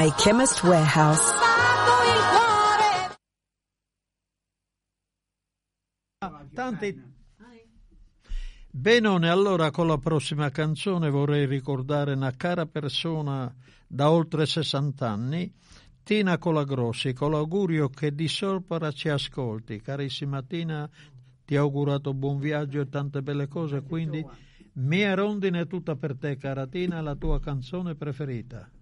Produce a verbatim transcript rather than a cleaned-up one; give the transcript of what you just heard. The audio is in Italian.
Chemist Warehouse. Tanti. Benone, allora con la prossima canzone vorrei ricordare una cara persona da oltre sessanta anni, Tina Colagrossi, con l'augurio che di Sorpara ci ascolti. Carissima Tina, ti ho augurato buon viaggio e tante belle cose, quindi mia rondine è tutta per te, cara Tina, la tua canzone preferita.